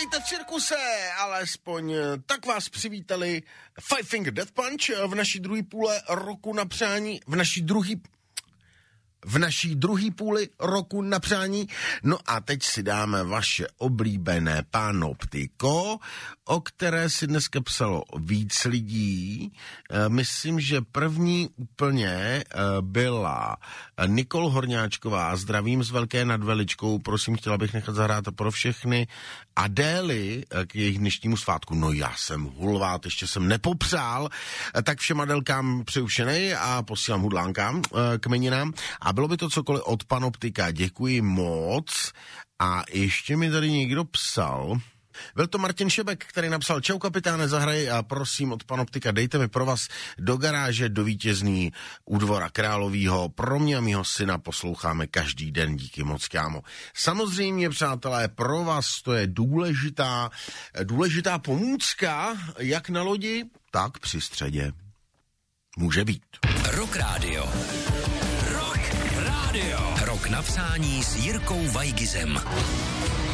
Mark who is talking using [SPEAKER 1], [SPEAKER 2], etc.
[SPEAKER 1] Vítejte v cirkuse, alespoň tak vás přivítali Five Finger Death Punch v naší druhé půle roku na přání, v naší druhé půli roku na přání. No a teď si dáme vaše oblíbené Panoptiko, o které si dneska psalo víc lidí. Myslím, že první úplně byla Nikol Horňáčková. Zdravím z Velké nad Veličkou. Prosím, chtěla bych nechat zahrát pro všechny Adély k jejich dnešnímu svátku. No já jsem hulvát, ještě jsem nepopřál, tak všem Adélkám přeju šenej a posílám hudlánkám k jmeninám. A bylo by to cokoliv od Panoptika. Děkuji moc. A ještě mi tady někdo psal. Byl to Martin Šebek, který napsal: Čau kapitáne, zahraj a prosím od Panoptika, dejte mi pro vás do garáže do Vítězný u Dvora Královýho. Pro mě a mýho syna posloucháme každý den, díky moc, kámo. Samozřejmě, přátelé, pro vás to je důležitá pomůcka, jak na lodi, tak při středě. Může být.
[SPEAKER 2] Rock Radio. Rock Radio. Rok na přání s Jirkou Vajgizem.